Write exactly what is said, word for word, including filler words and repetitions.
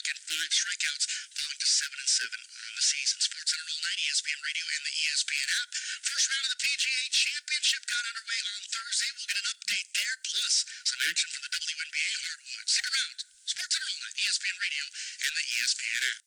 walk and five strikeouts, falling to seven and seven on the season. SportsCenter all night, E S P N Radio and the E S P N app. First round of the P G A Championship got underway on Thursday. We'll get an update there, plus some action from the W N B A hardwood. Stick around. SportsCenter all night, E S P N Radio and the E S P N app.